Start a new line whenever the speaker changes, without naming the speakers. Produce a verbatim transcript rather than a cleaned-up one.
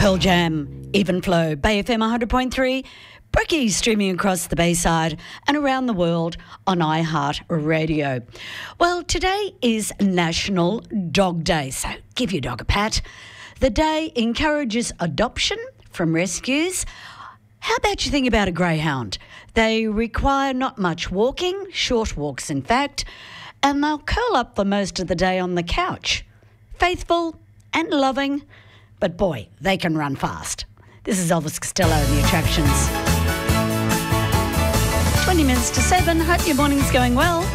Pearl Jam, Even Flow, Bay F M one hundred point three, Bricky streaming across the Bayside and around the world on iHeart Radio. Well, today is National Dog Day, so give your dog a pat. The day encourages adoption from rescues. How about you think about a greyhound? They require not much walking, short walks in fact, and they'll curl up for most of the day on the couch. Faithful and loving, but boy, they can run fast. This is Elvis Costello and the Attractions. twenty minutes to seven. Hope your morning's going well.